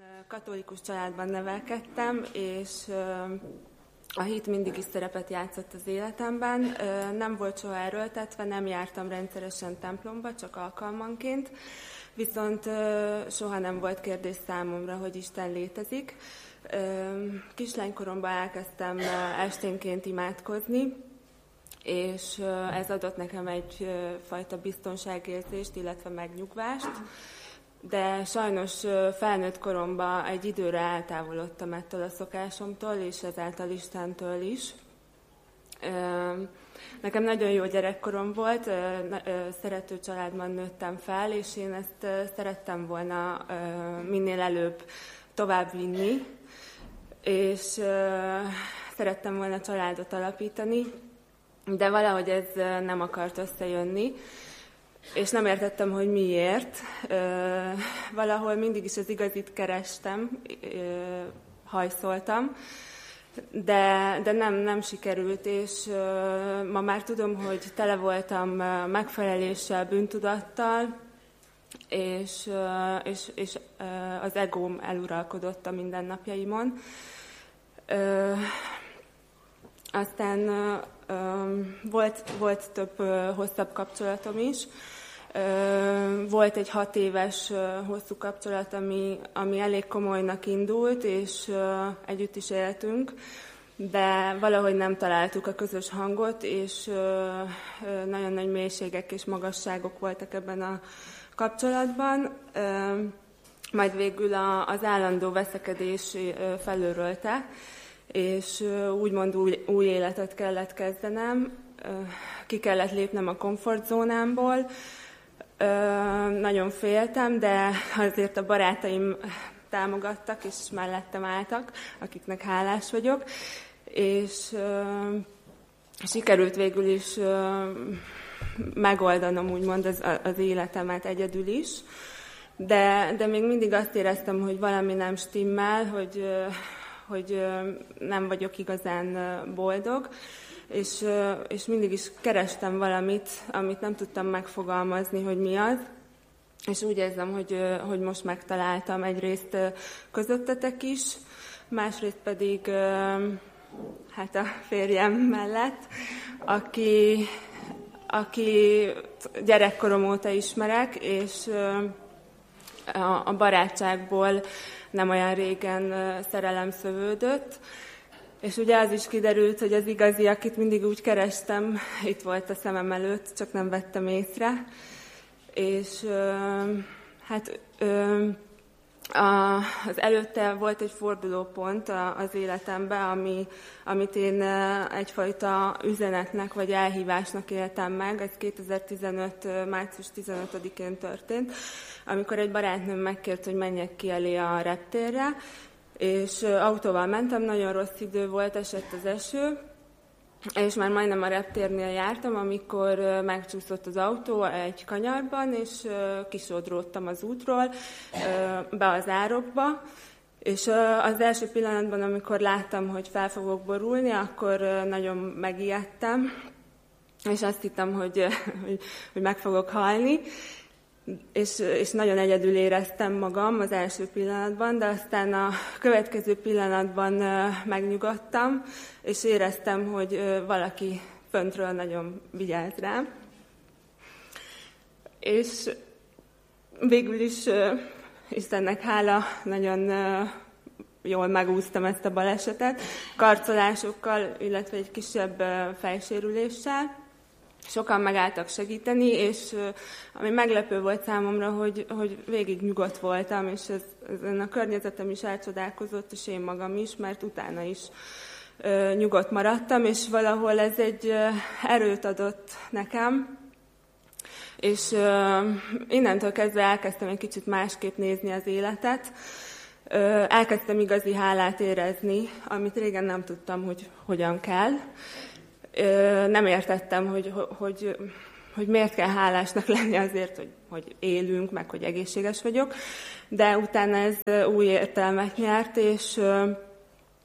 katolikus családban nevelkedtem, és a hit mindig is szerepet játszott az életemben. Nem volt soha erőltetve, nem jártam rendszeresen templomba, csak alkalmanként. Viszont soha nem volt kérdés számomra, hogy Isten létezik. Kislánykoromban elkezdtem esténként imádkozni, és ez adott nekem egyfajta biztonságérzést, illetve megnyugvást. De sajnos felnőtt koromban egy időre eltávolodtam ettől a szokásomtól, és ezáltal Istentől is. Nekem nagyon jó gyerekkorom volt, szerető családban nőttem fel, és én ezt szerettem volna minél előbb továbbvinni, és szerettem volna családot alapítani, de valahogy ez nem akart összejönni. És nem értettem, hogy miért. Valahol mindig is az igazit kerestem, hajszoltam, de nem sikerült, és ma már tudom, hogy tele voltam megfeleléssel, bűntudattal, és az egóm eluralkodott a mindennapjaimon. Aztán volt több hosszabb kapcsolatom is. Volt egy 6 éves hosszú kapcsolat, ami elég komolynak indult, és együtt is éltünk, de valahogy nem találtuk a közös hangot, és nagyon nagy mélységek és magasságok voltak ebben a kapcsolatban. Majd végül az állandó veszekedés felőrölte, és úgymond új életet kellett kezdenem, ki kellett lépnem a komfortzónámból. Nagyon féltem, de azért a barátaim támogattak, és mellettem álltak, akiknek hálás vagyok, és sikerült végül is megoldanom úgymond az életemet egyedül is, de még mindig azt éreztem, hogy valami nem stimmel, hogy nem vagyok igazán boldog, és mindig is kerestem valamit, amit nem tudtam megfogalmazni, hogy mi az, és úgy érzem, hogy most megtaláltam egyrészt közöttetek is, másrészt pedig hát a férjem mellett, aki gyerekkorom óta ismerek, és a barátságból nem olyan régen szerelem szövődött, és ugye az is kiderült, hogy az igazi, akit mindig úgy kerestem, itt volt a szemem előtt, csak nem vettem észre. És az előtte volt egy fordulópont az életemben, amit én egyfajta üzenetnek vagy elhívásnak éltem meg. Ez 2015. március 15-én történt, amikor egy barátnőm megkért, hogy menjek ki elé a reptérre, és autóval mentem, nagyon rossz idő volt, esett az eső, és már majdnem a reptérnél jártam, amikor megcsúszott az autó egy kanyarban, és kisodródtam az útról be az árokba, és az első pillanatban, amikor láttam, hogy fel fogok borulni, akkor nagyon megijedtem, és azt hittem, hogy meg fogok halni, és nagyon egyedül éreztem magam az első pillanatban, de aztán a következő pillanatban megnyugodtam, és éreztem, hogy valaki föntről nagyon vigyáz rám. És végül is Istennek hála, nagyon jól megúsztam ezt a balesetet, karcolásokkal, illetve egy kisebb fejsérüléssel. Sokan megálltak segíteni, és ami meglepő volt számomra, hogy végig nyugodt voltam, és ezen a környezetem is elcsodálkozott, és én magam is, mert utána is nyugodt maradtam, és valahol ez egy erőt adott nekem, és innentől kezdve elkezdtem egy kicsit másképp nézni az életet, elkezdtem igazi hálát érezni, amit régen nem tudtam, hogy hogyan kell. Nem értettem, hogy miért kell hálásnak lenni azért, hogy élünk, meg hogy egészséges vagyok, de utána ez új értelmet nyert, és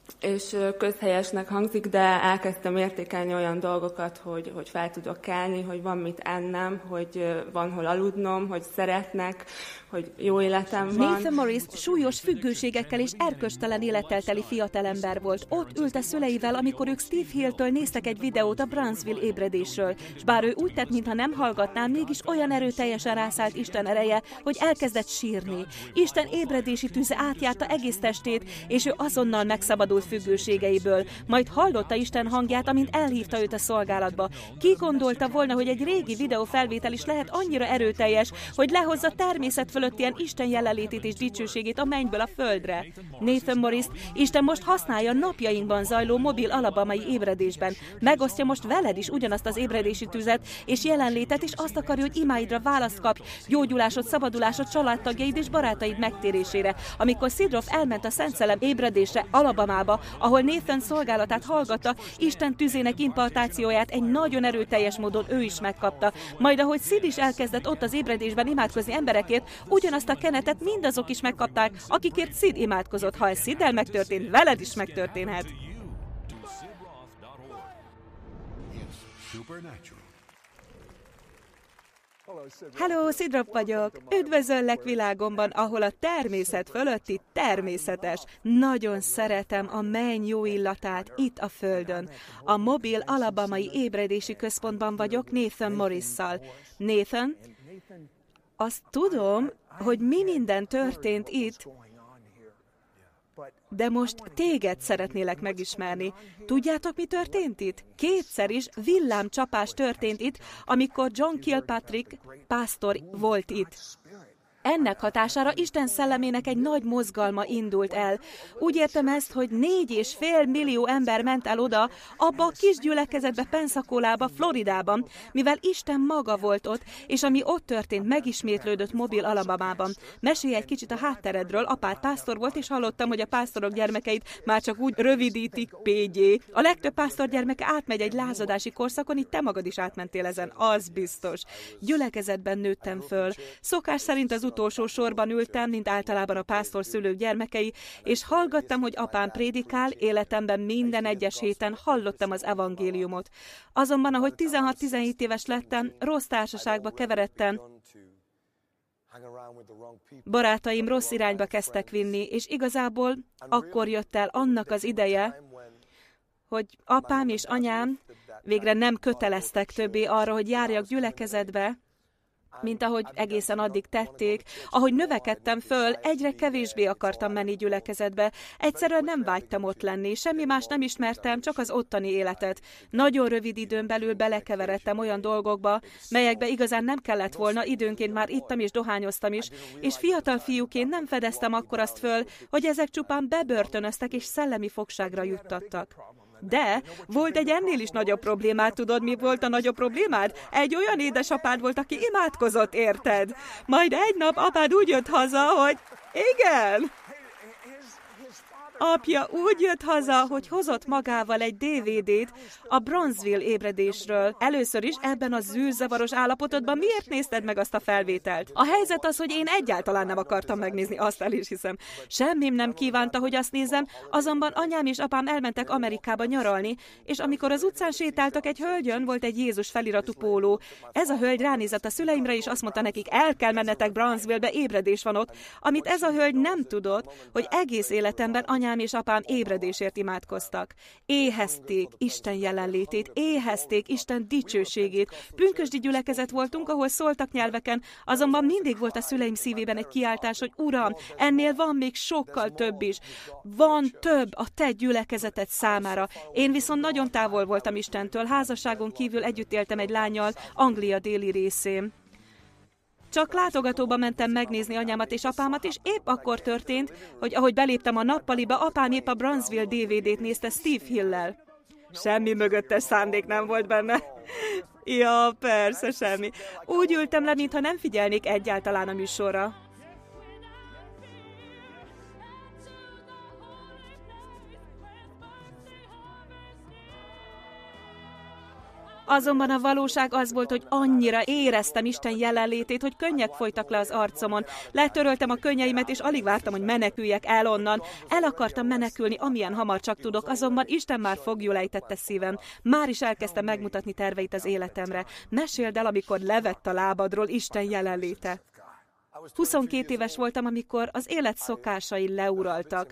és közhelyesnek hangzik, de elkezdtem értékelni olyan dolgokat, hogy fel tudok kelni, hogy van mit ennem, hogy van hol aludnom, hogy szeretnek, hogy jó életem van. Nathan Morris súlyos függőségekkel és erkölcstelen élettel teli fiatalember volt. Ott ült a szüleivel, amikor ők Steve Hill-től néztek egy videót a Brownsville ébredésről. És bár ő úgy tett, mintha nem hallgatná, mégis olyan erőteljesen rászállt Isten ereje, hogy elkezdett sírni. Isten ébredési tüze átjárta egész testét, és ő azonnal megszabadult függőségeiből. Majd hallotta Isten hangját, amint elhívta őt a szolgálatba. Ki gondolta volna, hogy egy régi videófelvétel is lehet annyira erőteljes, hogy lehozza természet fölött ilyen Isten jelenlétét és dicsőségét a mennyből a földre. Nathan Morrist Isten most használja napjainkban zajló mobil alabamai ébredésben. Megosztja most veled is ugyanazt az ébredési tüzet és jelenlétet, és azt akarja, hogy imáidra választ kapj, gyógyulásod, szabadulásod, családtagjaid és barátaid megtérésére. Amikor Sidroff elment a Szent Szellem ébredésre Alabamába, ahol Nathan szolgálatát hallgatta, Isten tüzének impartációját egy nagyon erőteljes módon ő is megkapta. Majd ahogy Sid is elkezdett ott az ébredésben imádkozni emberekért, ugyanazt a kenetet mindazok is megkapták, akikért Sid imádkozott. Ha ez Siddel megtörtént, veled is megtörténhet. Hello, Sidroff vagyok. Üdvözöllek világomban, ahol a természet fölötti természetes. Nagyon szeretem a menny jó illatát itt a földön. A mobil alabamai ébredési központban vagyok Nathan Morrisszal. Nathan, azt tudom, hogy mi minden történt itt, de most téged szeretnélek megismerni. Tudjátok, mi történt itt? Kétszer is villámcsapás történt itt, amikor John Kilpatrick pásztor volt itt. Ennek hatására Isten szellemének egy nagy mozgalma indult el. Úgy értem ezt, hogy 4,5 millió ember ment el oda, abba a kis gyülekezetbe Pensacolaban, Floridában, mivel Isten maga volt ott, és ami ott történt, megismétlődött mobil Alabamában. Mesélj egy kicsit a hátteredről, apád pásztor volt, és hallottam, hogy a pásztorok gyermekeit már csak úgy rövidítik PG. A legtöbb pásztor gyermeke átmegy egy lázadási korszakon, így te magad is átmentél ezen, az biztos. Gyülekezetben nőttem föl. Szokás szerint az utolsó sorban ültem, mint általában a pásztor szülők gyermekei, és hallgattam, hogy apám prédikál, életemben minden egyes héten hallottam az evangéliumot. Azonban, ahogy 16-17 éves lettem, rossz társaságba keveredtem, barátaim rossz irányba kezdtek vinni, és igazából akkor jött el annak az ideje, hogy apám és anyám végre nem köteleztek többé arra, hogy járjak gyülekezetbe, mint ahogy egészen addig tették. Ahogy növekedtem föl, egyre kevésbé akartam menni gyülekezetbe. Egyszerűen nem vágytam ott lenni, semmi más nem ismertem, csak az ottani életet. Nagyon rövid időn belül belekeveredtem olyan dolgokba, melyekbe igazán nem kellett volna, időnként már ittam és dohányoztam is, és fiatal fiúként nem fedeztem akkor azt föl, hogy ezek csupán bebörtönöztek és szellemi fogságra juttattak. De volt egy ennél is nagyobb problémád, tudod, mi volt a nagyobb problémád? Egy olyan édesapád volt, aki imádkozott, érted? Majd egy nap apád úgy jött haza, hogy igen! Apja úgy jött haza, hogy hozott magával egy DVD-t a Brownsville ébredésről. Először is ebben a zűrzavaros állapotodban miért nézted meg azt a felvételt? A helyzet az, hogy én egyáltalán nem akartam megnézni, azt el is hiszem. Semmim nem kívánta, hogy azt nézzem, azonban anyám és apám elmentek Amerikába nyaralni, és amikor az utcán sétáltak, egy hölgyön volt egy Jézus feliratú póló. Ez a hölgy ránézett a szüleimre, és azt mondta nekik, el kell mennetek Brownsville-be, ébredés van ott. Amit ez a hölgy nem tudott, hogy egész életemben anyám és apám ébredésért imádkoztak. Éhezték Isten jelenlétét, éhezték Isten dicsőségét. Pünkösdi gyülekezet voltunk, ahol szóltak nyelveken, azonban mindig volt a szüleim szívében egy kiáltás, hogy Uram, ennél van még sokkal több is. Van több a te gyülekezeted számára. Én viszont nagyon távol voltam Istentől, házasságon kívül együtt éltem egy lánnyal Anglia déli részén. Csak látogatóba mentem megnézni anyámat és apámat, és épp akkor történt, hogy ahogy beléptem a nappaliba, apám épp a Brownsville DVD-t nézte Steve Hill-lel. Semmi mögöttes szándék nem volt benne. Ja, persze, semmi. Úgy ültem le, mintha nem figyelnék egyáltalán a műsorra. Azonban a valóság az volt, hogy annyira éreztem Isten jelenlétét, hogy könnyek folytak le az arcomon. Letöröltem a könnyeimet, és alig vártam, hogy meneküljek el onnan. El akartam menekülni, amilyen hamar csak tudok, azonban Isten már foglyul ejtette szívem. Már is elkezdte megmutatni terveit az életemre. Meséld el, amikor levett a lábadról Isten jelenléte. 22 éves voltam, amikor az élet szokásai leuraltak.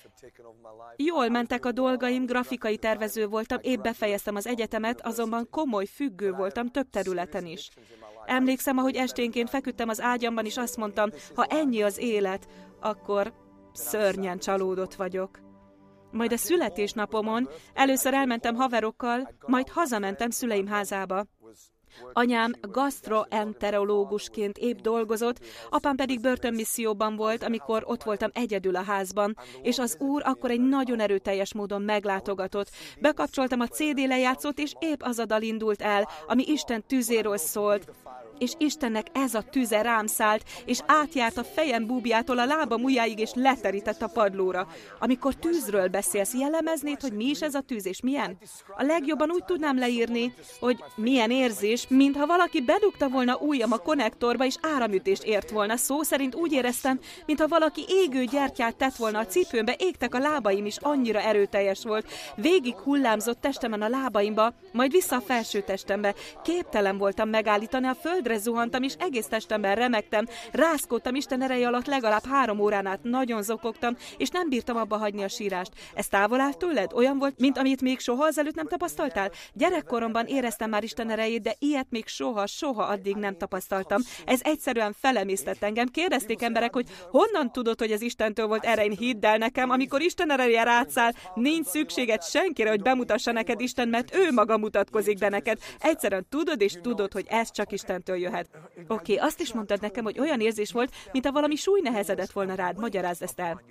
Jól mentek a dolgaim, grafikai tervező voltam, épp befejeztem az egyetemet, azonban komoly függő voltam több területen is. Emlékszem, ahogy esténként feküdtem az ágyamban, és azt mondtam, ha ennyi az élet, akkor szörnyen csalódott vagyok. Majd a születésnapomon először elmentem haverokkal, majd hazamentem szüleim házába. Anyám gastroenterológusként épp dolgozott, apám pedig börtönmisszióban volt, amikor ott voltam egyedül a házban, és az Úr akkor egy nagyon erőteljes módon meglátogatott. Bekapcsoltam a CD lejátszót, és épp az a dal indult el, ami Isten tüzéről szólt. És Istennek ez a tüze rám szállt, és átjárt a fejem búbjától a lábam ujjáig, és leterített a padlóra. Amikor tűzről beszélsz, jellemeznéd, hogy mi is ez a tűz, és milyen? A legjobban úgy tudnám leírni, hogy milyen érzés, mintha valaki bedugta volna ujjam a konnektorba, és áramütést ért volna. Szó szerint úgy éreztem, mintha valaki égő gyertyát tett volna a cipőmbe, égtek a lábaim is, annyira erőteljes volt. Végig hullámzott testemen a lábaimba, majd vissza a felső testembe. Képtelen voltam megállítani, a földre zuhantam, és egész testemben remegtem, rázkódtam Isten ereje alatt legalább 3 órán át, nagyon zokogtam, és nem bírtam abba hagyni a sírást. Ez távol áll tőled? Olyan volt, mint amit még soha azelőtt nem tapasztaltál? Gyerekkoromban éreztem már Isten erejét, de ilyet még soha addig nem tapasztaltam. Ez egyszerűen felemésztett engem. Kérdezték emberek, hogy honnan tudod, hogy ez Istentől volt? Erre én hidd el nekem, amikor Isten ereje rátszáll, nincs szükséged senkire, hogy bemutassa neked Isten, mert ő maga mutatkozik be neked. Egyszerűen tudod, és tudod, hogy ez csak Istentől jöhet. Oké, azt is mondtad nekem, hogy olyan érzés volt, mintha valami súly nehezedett volna rád. Magyarázd ezt el.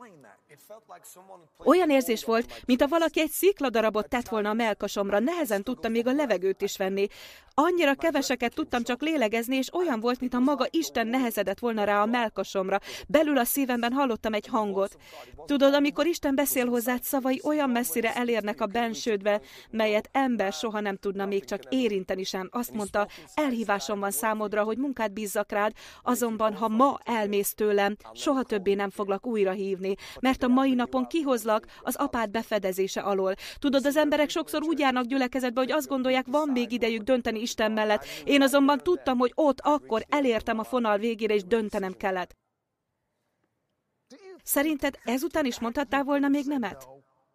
Olyan érzés volt, mintha valaki egy szikladarabot tett volna a mellkasomra, nehezen tudtam még a levegőt is venni. Annyira keveseket tudtam csak lélegezni, és olyan volt, mintha maga Isten nehezedett volna rá a mellkasomra. Belül a szívemben hallottam egy hangot. Tudod, amikor Isten beszél hozzád, szavai olyan messzire elérnek a bensődbe, melyet ember soha nem tudna még csak érinteni sem. Azt mondta, elhívásom van számodra, hogy munkát bízzak rád, azonban ha ma elmész tőlem, soha többé nem foglak újra hívni, mert a mai napon kihozlak az apád befedezése alól. Tudod, az emberek sokszor úgy járnak gyülekezetbe, hogy azt gondolják, van még idejük dönteni Isten mellett. Én azonban tudtam, hogy ott akkor elértem a fonal végére, és döntenem kellett. Szerinted ezután is mondhattál volna még nemet?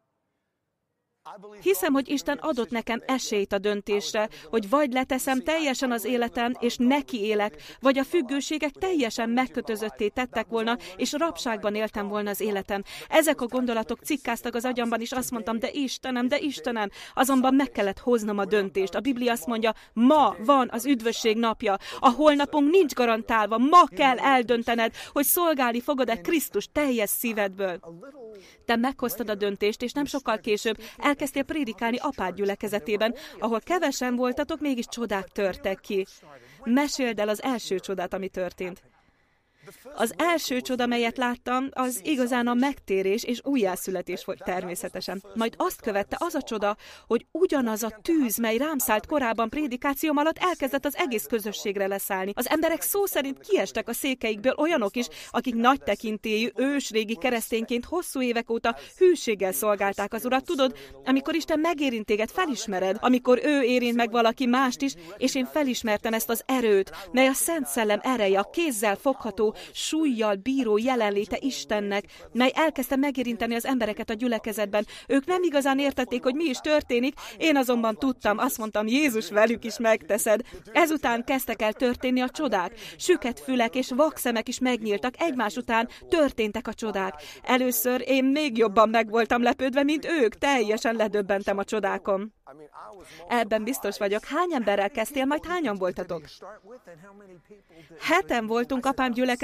Hiszem, hogy Isten adott nekem esélyt a döntésre, hogy vagy leteszem teljesen az életem, és neki élek, vagy a függőségek teljesen megkötözötté tettek volna, és rabságban éltem volna az életem. Ezek a gondolatok cikkáztak az agyamban, és azt mondtam, de Istenem, azonban meg kellett hoznom a döntést. A Biblia azt mondja, ma van az üdvösség napja, a holnapunk nincs garantálva, ma kell eldöntened, hogy szolgálni fogod-e Krisztus teljes szívedből. Te meghoztad a döntést, és nem sokkal később elkezdtél prédikálni apád gyülekezetében, ahol kevesen voltatok, mégis csodák törtek ki. Meséld el az első csodát, ami történt. Az első csoda, melyet láttam, az igazán a megtérés és újjászületés volt természetesen. Majd azt követte az a csoda, hogy ugyanaz a tűz, mely rám szállt korábban prédikációm alatt, elkezdett az egész közösségre leszállni. Az emberek szó szerint kiestek a székeikből, olyanok is, akik nagy tekintélyű, ősrégi keresztényként hosszú évek óta hűséggel szolgálták az Urat. Tudod, amikor Isten megérint téged, felismered, amikor ő érint meg valaki mást is, és én felismertem ezt az erőt, mely a Szent Szellem ereje, a kézzel fogható, súllyal bíró jelenléte Istennek, mely elkezdte megérinteni az embereket a gyülekezetben. Ők nem igazán értették, hogy mi is történik, én azonban tudtam, azt mondtam, Jézus, velük is megteszed. Ezután kezdtek el történni a csodák. Süket fülek és vakszemek is megnyíltak, egymás után történtek a csodák. Először én még jobban meg voltam lepődve, mint ők, teljesen ledöbbentem a csodákon. Ebben biztos vagyok. Hány emberrel kezdtél, majd hányan voltatok? 7 voltunk apám gyülekezetben,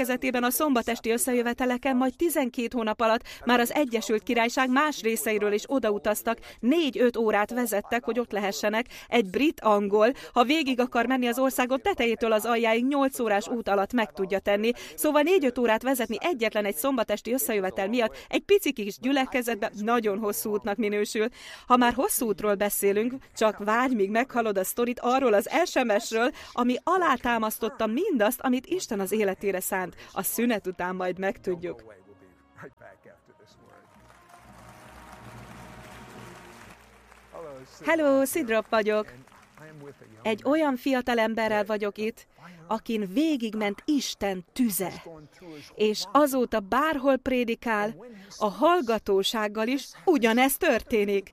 gyülekezetében a szombatesti összejöveteleken, majd 12 hónap alatt már az Egyesült Királyság más részeiről is odautaztak, 4-5 órát vezettek, hogy ott lehessenek. Egy brit-angol, ha végig akar menni az országon tetejétől az aljáig, 8 órás út alatt meg tudja tenni. Szóval 4-5 órát vezetni egyetlen egy szombatesti összejövetel miatt egy pici kis gyülekezetben nagyon hosszú útnak minősül. Ha már hosszú útról beszélünk, csak várj, míg meghallod a sztorit arról az SMS-ről, ami alátámasztotta mindazt, amit Isten az életére szánt. A szünet után majd megtudjuk. Hello, Sidrop vagyok. Egy olyan fiatal emberrel vagyok itt, akin végigment Isten tüze, és azóta bárhol prédikál, a hallgatósággal is ugyanezt történik.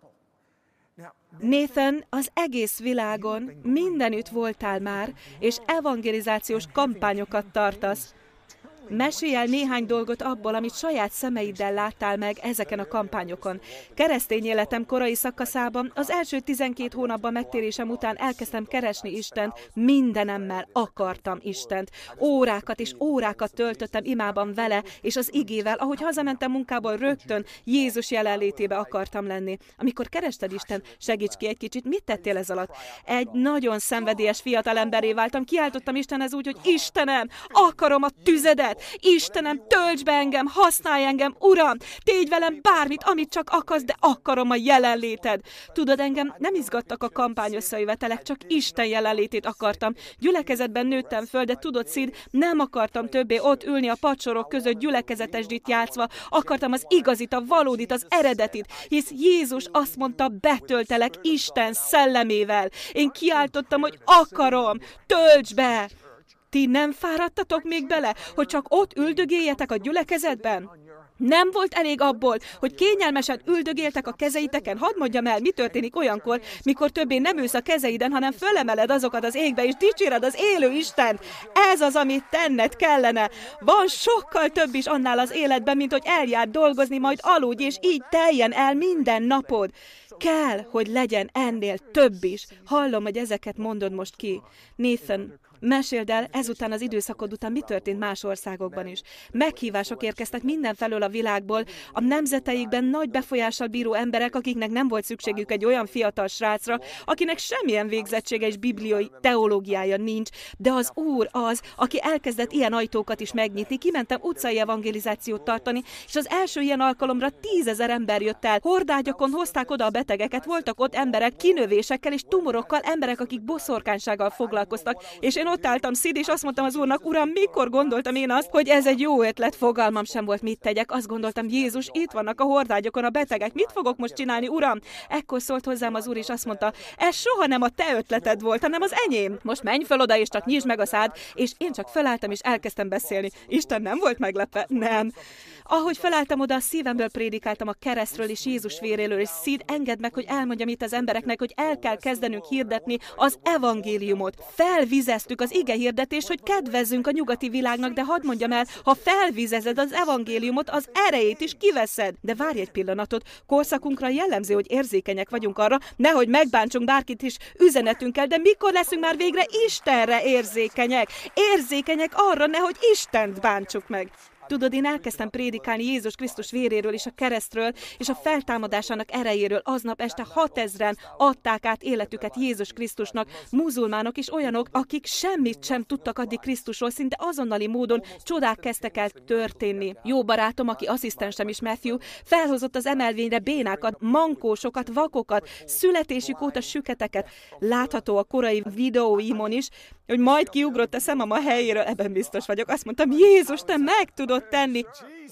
Nathan, az egész világon mindenütt voltál már, és evangelizációs kampányokat tartasz. Mesélj el néhány dolgot abból, amit saját szemeiddel láttál meg ezeken a kampányokon. Keresztény életem korai szakaszában, az első 12 hónapban megtérésem után elkezdtem keresni Istent, mindenemmel akartam Istent. Órákat és órákat töltöttem imában vele, és az igével, ahogy hazamentem munkából, rögtön Jézus jelenlétébe akartam lenni. Amikor kerested Isten, segíts ki egy kicsit, mit tettél ez alatt? Egy nagyon szenvedélyes fiatal emberré váltam, kiáltottam Istenhez úgy, hogy Istenem, akarom a tüzedet! Istenem, tölts be engem, használj engem, Uram, tégy velem bármit, amit csak akarsz, de akarom a jelenléted. Tudod, engem nem izgattak a kampányösszejövetelek, csak Isten jelenlétét akartam. Gyülekezetben nőttem föl, de tudod, Szid, nem akartam többé ott ülni a padsorok között gyülekezetesdit játszva, akartam az igazit, a valódit, az eredetit, hisz Jézus azt mondta, betöltelek Isten szellemével. Én kiáltottam, hogy akarom, tölts be! Ti nem fáradtatok még bele, hogy csak ott üldögéljetek a gyülekezetben? Nem volt elég abból, hogy kényelmesen üldögéltek a kezeiteken? Hadd mondjam el, mi történik olyankor, mikor többé nem ülsz a kezeiden, hanem fölemeled azokat az égbe, és dicséred az élő Istent. Ez az, amit tenned kellene. Van sokkal több is annál az életben, mint hogy eljár dolgozni, majd aludj, és így teljen el minden napod. Kell, hogy legyen ennél több is. Hallom, hogy ezeket mondod most ki. Nathan, meséld el, ezután az időszakod után mi történt más országokban is. Meghívások érkeztek mindenfelől a világból, a nemzeteikben nagy befolyással bíró emberek, akiknek nem volt szükségük egy olyan fiatal srácra, akinek semmilyen végzettsége és bibliai teológiája nincs, de az Úr az, aki elkezdett ilyen ajtókat is megnyitni. Kimentem utcai evangelizációt tartani, és az első ilyen alkalomra 10 000 ember jött el. Hordágyakon hozták oda a betegeket, voltak ott emberek kinövésekkel és tumorokkal, emberek, akik boszorkánysággal foglalkoztak, és én ott álltam, Szid, és azt mondtam az Úrnak, Uram, mikor gondoltam én azt, hogy ez egy jó ötlet, fogalmam sem volt, mit tegyek. Azt gondoltam, Jézus, itt vannak a hordágyokon a betegek, mit fogok most csinálni, Uram? Ekkor szólt hozzám az Úr, és azt mondta, ez soha nem a te ötleted volt, hanem az enyém. Most menj föl oda, és csak nyisd meg a szád, és én csak felálltam, és elkezdtem beszélni. Isten nem volt meglepve? Nem. Ahogy felálltam oda, a szívemből prédikáltam a keresztről és Jézus véréről, és Szid, engedd meg, hogy elmondjam itt az embereknek, hogy el kell kezdenünk hirdetni az evangéliumot. Felvizeztük az ige hirdetést, hogy kedvezzünk a nyugati világnak, de hadd mondjam el, ha felvizezed az evangéliumot, az erejét is kiveszed. De várj egy pillanatot, korszakunkra jellemző, hogy érzékenyek vagyunk arra, nehogy megbántsunk bárkit is üzenetünkkel, de mikor leszünk már végre Istenre érzékenyek? Érzékenyek arra, nehogy Istent bántsuk meg. Tudod, én elkezdtem prédikálni Jézus Krisztus véréről és a keresztről, és a feltámadásának erejéről. Aznap este 6000-en adták át életüket Jézus Krisztusnak, muzulmánok és olyanok, akik semmit sem tudtak addig Krisztusról, szinte azonnali módon csodák kezdtek el történni. Jó barátom, aki asszisztensem is, Matthew, felhozott az emelvényre bénákat, mankósokat, vakokat, születésük óta süketeket. Látható a korai videóimon is, hogy majd kiugrott a szemem a helyéről, ebben biztos vagyok. Azt mondtam, Jézus, te meg tudod tenni.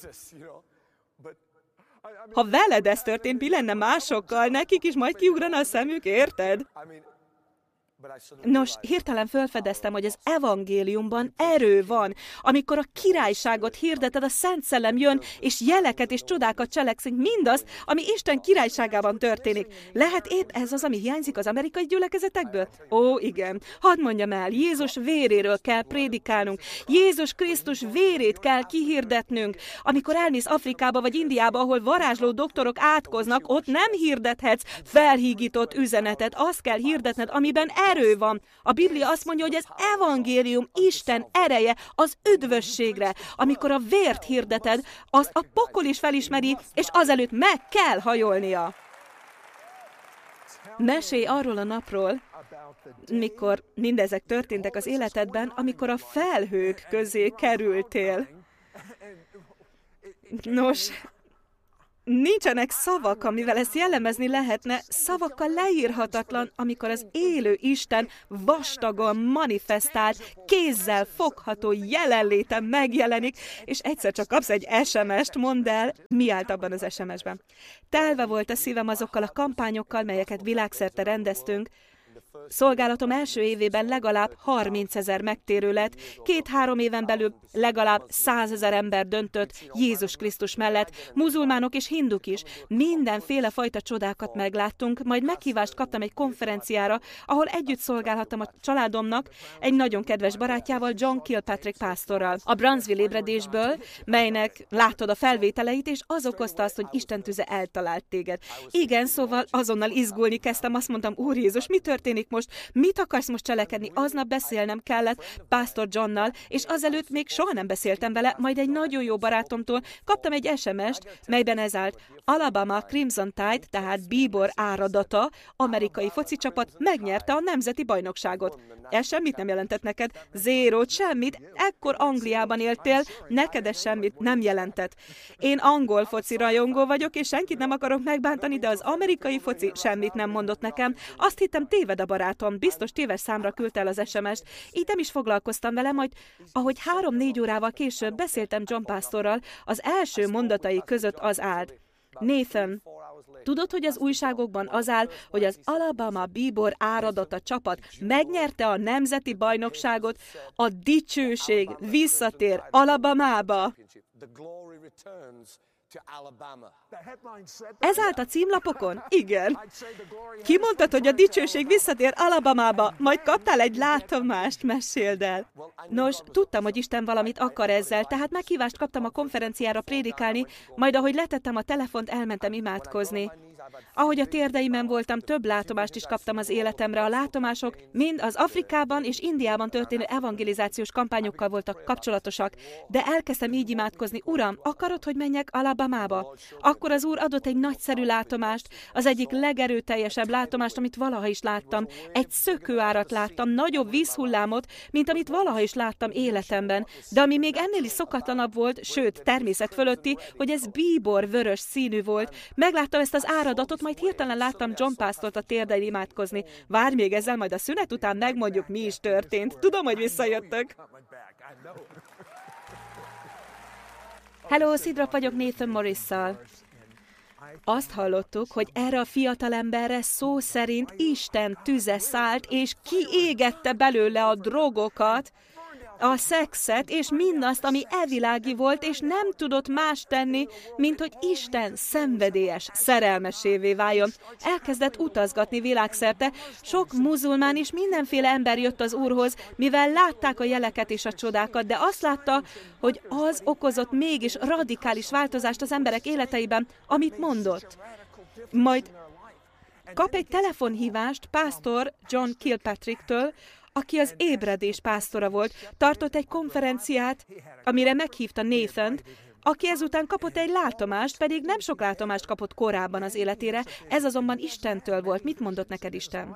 Ha veled ez történt, mi lenne másokkal? Nekik is majd kiugrana a szemük, érted? Nos, hirtelen felfedeztem, hogy az evangéliumban erő van. Amikor a királyságot hirdeted, a Szent Szellem jön, és jeleket és csodákat cselekszik, mindazt, ami Isten királyságában történik. Lehet épp ez az, ami hiányzik az amerikai gyülekezetekből? Ó, igen. Hadd mondjam el, Jézus véréről kell prédikálnunk. Jézus Krisztus vérét kell kihirdetnünk. Amikor elmész Afrikába vagy Indiába, ahol varázsló doktorok átkoznak, ott nem hirdethetsz felhígított üzenetet. Azt kell hirdetned, amiben erő van. A Biblia azt mondja, hogy ez evangélium, Isten ereje az üdvösségre. Amikor a vért hirdeted, azt a pokol is felismeri, és azelőtt meg kell hajolnia. Mesélj arról a napról, mikor mindezek történtek az életedben, amikor a felhők közé kerültél. Nos, nincsenek szavak, amivel ezt jellemezni lehetne, szavakkal leírhatatlan, amikor az élő Isten vastagon manifestált, kézzel fogható jelenléten megjelenik, és egyszer csak kapsz egy SMS-t, mondd el, mi állt abban az SMS-ben. Telve volt a szívem azokkal a kampányokkal, melyeket világszerte rendeztünk. Szolgálatom első évében legalább 30 000 megtérő lett, 2-3 éven belül legalább 100 000 ember döntött Jézus Krisztus mellett, muzulmánok és hinduk is. Mindenféle fajta csodákat megláttunk, majd meghívást kaptam egy konferenciára, ahol együtt szolgálhattam a családomnak, egy nagyon kedves barátjával, John Kilpatrick pásztorral. A Brownsville ébredésből, melynek látod a felvételeit, és az okozta azt, hogy Isten tüze eltalált téged. Igen, szóval azonnal izgulni kezdtem, azt mondtam, Úr Jézus, mi történik most? Mit akarsz most cselekedni? Aznap beszélnem kellett pásztor Johnnal, és azelőtt még soha nem beszéltem vele, majd egy nagyon jó barátomtól kaptam egy SMS-t, melyben ez állt: Alabama Crimson Tide, tehát bíbor áradata, amerikai foci csapat megnyerte a nemzeti bajnokságot. Ez semmit nem jelentett neked? Zérót, semmit? Ekkor Angliában éltél, neked ez semmit nem jelentett. Én angol foci rajongó vagyok, és senkit nem akarok megbántani, de az amerikai foci semmit nem mondott nekem. Azt hittem, téved a barátom, biztos téves számra küldte el az SMS-t. Így nem is foglalkoztam vele, majd ahogy 3-4 órával később beszéltem John pásztorral, az első mondatai között az állt: Nathan, tudod, hogy az újságokban az áll, hogy az Alabama bíbor áradata csapat megnyerte a nemzeti bajnokságot, a dicsőség visszatér Alabamába. Ez állt a címlapokon? Igen. Ki mondtad, hogy a dicsőség visszatér Alabamába, majd kaptál egy látomást, meséld el. Nos, tudtam, hogy Isten valamit akar ezzel, tehát meghívást kaptam a konferenciára prédikálni, majd ahogy letettem a telefont, elmentem imádkozni. Ahogy a térdeimen voltam, több látomást is kaptam az életemre. A látomások mind az Afrikában és Indiában történő evangelizációs kampányokkal voltak kapcsolatosak, de elkezdtem így imádkozni: Uram, akarod, hogy menjek Alabamába? Akkor az Úr adott egy nagyszerű látomást, az egyik legerőteljesebb látomást, amit valaha is láttam. Egy szökőárat láttam, nagyobb vízhullámot, mint amit valaha is láttam életemben, de ami még ennél is szokatlanabb volt, sőt, természet fölötti, hogy ez bíbor vörös színű volt. Megláttam ezt az áradatot, majd hirtelen láttam John pásztort a térdein imádkozni. Várj még ezzel, majd a szünet után megmondjuk, mi is történt. Tudom, hogy visszajöttök. Hello, Sidrop vagyok Nathan Morrisszal. Azt hallottuk, hogy erre a fiatalemberre szó szerint Isten tüze szállt, és kiégette belőle a drogokat, a szexet, és mindazt, ami evilági volt, és nem tudott más tenni, mint hogy Isten szenvedélyes szerelmesévé váljon. Elkezdett utazgatni világszerte, sok muzulmán és mindenféle ember jött az Úrhoz, mivel látták a jeleket és a csodákat, de azt látta, hogy az okozott mégis radikális változást az emberek életeiben, amit mondott. Majd kap egy telefonhívást pásztor John Kilpatricktől, aki az ébredés pásztora volt, tartott egy konferenciát, amire meghívta Nathant, aki ezután kapott egy látomást, pedig nem sok látomást kapott korábban az életére, ez azonban Istentől volt. Mit mondott neked Isten?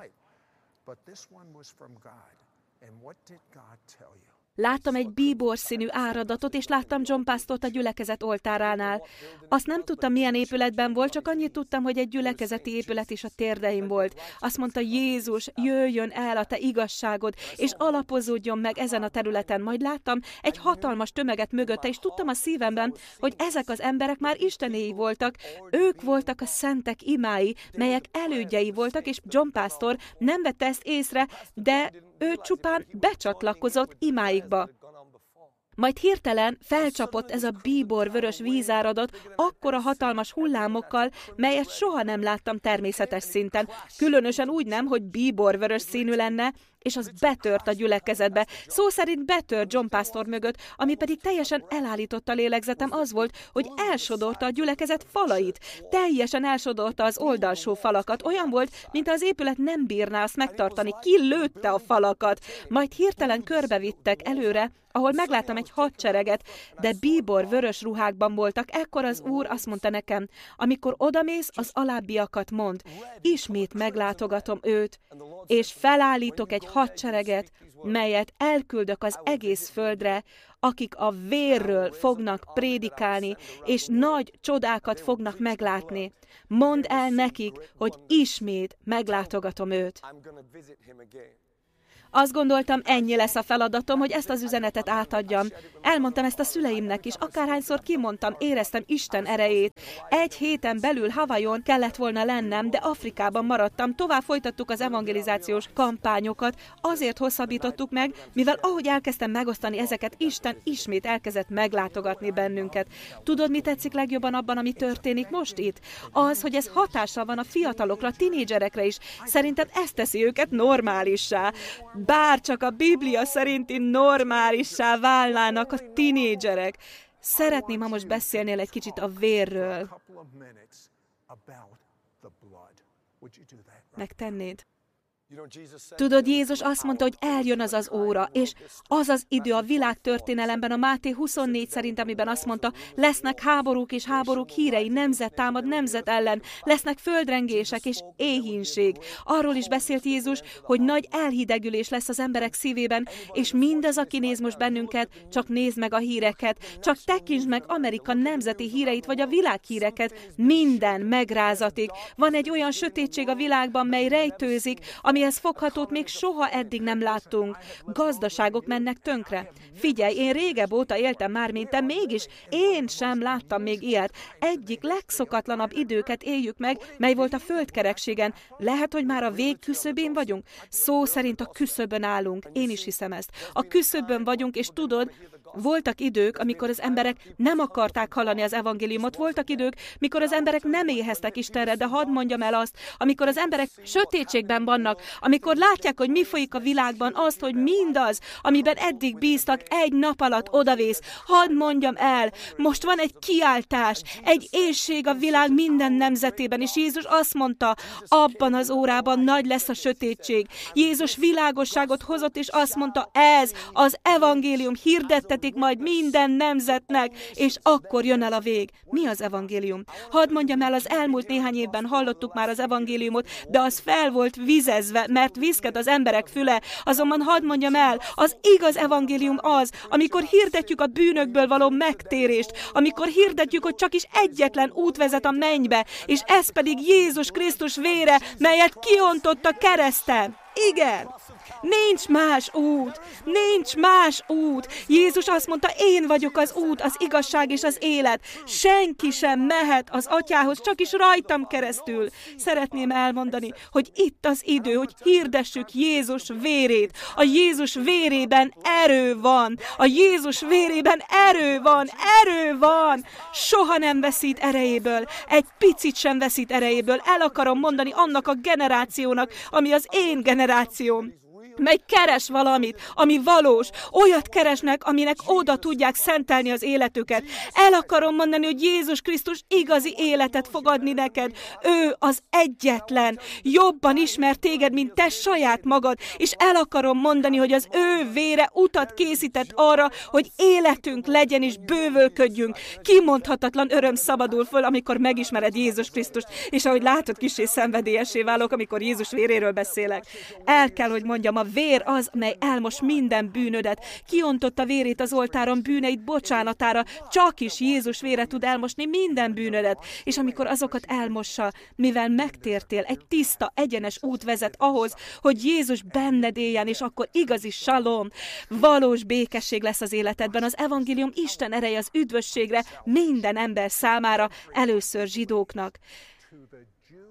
Láttam egy bíbor színű áradatot, és láttam John pásztort a gyülekezet oltáránál. Azt nem tudtam, milyen épületben volt, csak annyit tudtam, hogy egy gyülekezeti épület is a térdeim volt. Azt mondta: Jézus, jöjjön el a te igazságod, és alapozódjon meg ezen a területen. Majd láttam egy hatalmas tömeget mögötte, és tudtam a szívemben, hogy ezek az emberek már istenéi voltak. Ők voltak a szentek imái, melyek elődjei voltak, és John pásztor nem vette ezt észre, de ő csupán becsatlakozott imáikba. Majd hirtelen felcsapott ez a bíbor vörös vízáradat akkora hatalmas hullámokkal, melyet soha nem láttam természetes szinten. Különösen úgy nem, hogy bíbor vörös színű lenne, és az betört a gyülekezetbe. Szó szerint betört John Pastor mögött, ami pedig teljesen elállította a lélegzetem az volt, hogy elsodorta a gyülekezet falait. Teljesen elsodorta az oldalsó falakat. Olyan volt, mint az épület nem bírná azt megtartani. Kilőtte a falakat. Majd hirtelen körbevittek előre, ahol megláttam egy hadsereget, de bíbor vörös ruhákban voltak. Ekkor az Úr azt mondta nekem, amikor odamész, az alábbiakat mond. Ismét meglátogatom őt, és felállítok egy hadsereget, melyet elküldök az egész földre, akik a vérről fognak prédikálni, és nagy csodákat fognak meglátni. Mondd el nekik, hogy ismét meglátogatom őt. Azt gondoltam, ennyi lesz a feladatom, hogy ezt az üzenetet átadjam. Elmondtam ezt a szüleimnek is, akárhányszor kimondtam, éreztem Isten erejét. Egy héten belül Hawaiion kellett volna lennem, de Afrikában maradtam. Tovább folytattuk az evangelizációs kampányokat, azért hosszabbítottuk meg, mivel ahogy elkezdtem megosztani ezeket, Isten ismét elkezdett meglátogatni bennünket. Tudod, mi tetszik legjobban abban, ami történik most itt? Az, hogy ez hatással van a fiatalokra, tinédzserekre is. Szerintem ez teszi őket normálissá. Bár csak a Biblia szerinti normálissá válnának a tinédzserek. Szeretném, ha most beszélnél egy kicsit a vérről. Megtennéd? Tudod, Jézus azt mondta, hogy eljön az az óra, és az az idő a világtörténelemben, a Máté 24 szerint, amiben azt mondta, lesznek háborúk és háborúk hírei, nemzet támad nemzet ellen, lesznek földrengések és éhínség. Arról is beszélt Jézus, hogy nagy elhidegülés lesz az emberek szívében, és mindaz, aki néz most bennünket, csak nézd meg a híreket, csak tekintsd meg Amerika nemzeti híreit, vagy a világhíreket, minden megrázatik. Van egy olyan sötétség a világban, mely rejtőzik, amihez foghatót még soha eddig nem láttunk. Gazdaságok mennek tönkre. Figyelj, én régebb óta éltem már, mint te, mégis én sem láttam még ilyet. Egyik legszokatlanabb időket éljük meg, mely volt a földkerekségen. Lehet, hogy már a vég küszöbén vagyunk? Szó szerint a küszöbön állunk. Én is hiszem ezt. A küszöbön vagyunk, és tudod, voltak idők, amikor az emberek nem akarták hallani az evangéliumot, voltak idők, mikor az emberek nem éheztek Istenre, de hadd mondjam el azt, amikor az emberek sötétségben vannak, amikor látják, hogy mi folyik a világban, azt, hogy mindaz, amiben eddig bíztak, egy nap alatt odavész. Hadd mondjam el, most van egy kiáltás, egy éhség a világ minden nemzetében, és Jézus azt mondta, abban az órában nagy lesz a sötétség. Jézus világosságot hozott, és azt mondta, ez az evangélium, hirdettetik majd minden nemzetnek, és akkor jön el a vég. Mi az evangélium? Hadd mondjam el, az elmúlt néhány évben hallottuk már az evangéliumot, de az fel volt vizezve, mert viszked az emberek füle. Azonban hadd mondjam el, az igaz evangélium az, amikor hirdetjük a bűnökből való megtérést, amikor hirdetjük, hogy csak is egyetlen út vezet a mennybe, és ez pedig Jézus Krisztus vére, melyet kiontott a kereszten. Igen! Nincs más út! Nincs más út! Jézus azt mondta, én vagyok az út, az igazság és az élet. Senki sem mehet az Atyához, csak is rajtam keresztül. Szeretném elmondani, hogy itt az idő, hogy hirdessük Jézus vérét. A Jézus vérében erő van. A Jézus vérében erő van. Erő van! Soha nem veszít erejéből. Egy picit sem veszít erejéből. El akarom mondani annak a generációnak, ami az én generációm, mely keres valamit, ami valós, olyat keresnek, aminek oda tudják szentelni az életüket. El akarom mondani, hogy Jézus Krisztus igazi életet fog adni neked. Ő az egyetlen. Jobban ismer téged, mint te saját magad, és el akarom mondani, hogy az ő vére utat készített arra, hogy életünk legyen és bővölködjünk. Kimondhatatlan öröm szabadul föl, amikor megismered Jézus Krisztust, és ahogy látod, kissé szenvedélyessé válok, amikor Jézus véréről beszélek. El kell, hogy mondjam, a vér az, mely elmos minden bűnödet. Kiontotta vérét az oltáron bűneid bocsánatára, csak is Jézus vére tud elmosni minden bűnödet. És amikor azokat elmossa, mivel megtértél, egy tiszta, egyenes út vezet ahhoz, hogy Jézus benned éljen, és akkor igazi salom, valós békesség lesz az életedben. Az evangélium Isten ereje az üdvösségre minden ember számára, először zsidóknak.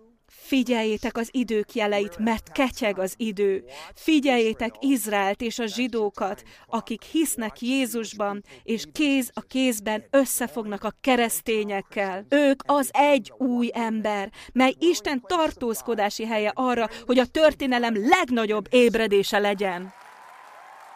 Figyeljétek az idők jeleit, mert ketyeg az idő. Figyeljétek Izraelt és a zsidókat, akik hisznek Jézusban, és kéz a kézben összefognak a keresztényekkel. Ők az egy új ember, mely Isten tartózkodási helye arra, hogy a történelem legnagyobb ébredése legyen.